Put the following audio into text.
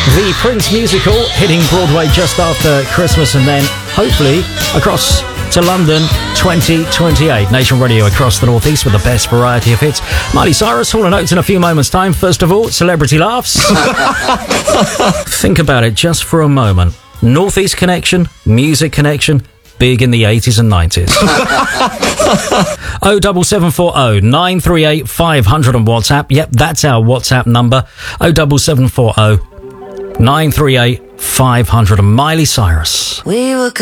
The Prince musical hitting Broadway just after Christmas and then hopefully across to London 2028. Nation Radio across the Northeast with the best variety of hits. Miley Cyrus, Hall & Oates in a few moments' time. First of all, celebrity laughs. Think about it just for a moment. Northeast connection, music connection, big in the 80s and 90s. 07740 938 500 on WhatsApp. Yep, that's our WhatsApp number. 07740 938 500 and Miley Cyrus. We were